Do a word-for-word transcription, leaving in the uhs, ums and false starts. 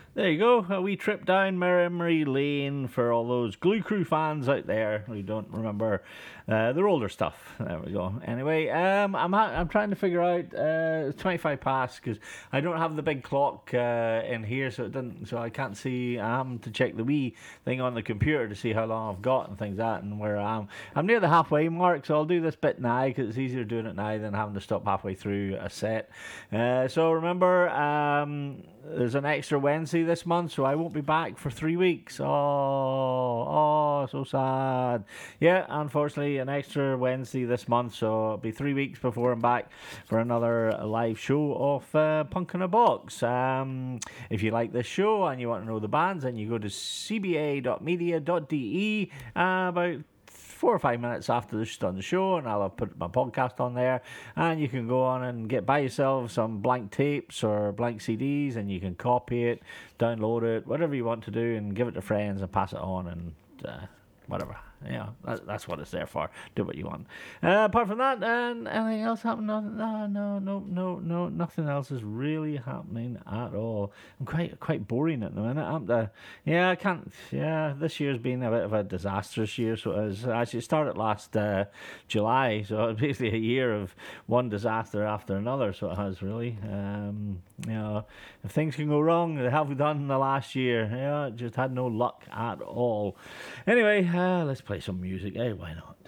There you go, a wee trip down memory lane for all those Glue Crew fans out there who don't remember uh, their older stuff. There we go. Anyway, um, I'm ha- I'm trying to figure out uh, twenty-five past because I don't have the big clock uh, in here, so it doesn't, so I can't see. I am to check the wee thing on the computer to see how long I've got and things like that and where I am. I'm near the halfway mark, so I'll do this bit now because it's easier doing it now than having to stop halfway through a set. Uh, so remember, um, there's an extra Wednesday this month, so I won't be back for three weeks. Oh, oh, so sad. Yeah, unfortunately, an extra Wednesday this month, so it'll be three weeks before I'm back for another live show of uh, Punk in a Box. Um, if you like this show and you want to know the bands, then you go to c b a dot media dot d e uh, about four or five minutes after this done the show, and I'll have put my podcast on there, and you can go on and get buy yourself some blank tapes or blank C Ds, and you can copy it, download it, whatever you want to do, and give it to friends and pass it on, and uh, whatever. Yeah, that, that's what it's there for. Do what you want. Uh, apart from that, and uh, anything else happening? No, no, no, no, no, no, nothing else is really happening at all. I'm quite quite boring at the minute. I'm the yeah, I can't. Yeah, this year's been a bit of a disastrous year. So it was actually it started last uh, July, so it's basically a year of one disaster after another. So it has really. Um, you know, if things can go wrong, they have done in the last year. Yeah, just had no luck at all. Anyway, uh, let's play some music. Hey, why not?